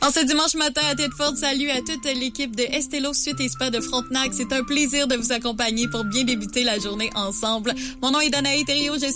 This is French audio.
En ce dimanche matin à Thetford, salut à toute l'équipe de Estée Suite et Spa de Frontenac. C'est un plaisir de vous accompagner pour bien débuter la journée ensemble. Mon nom est Danae Thériault, je suis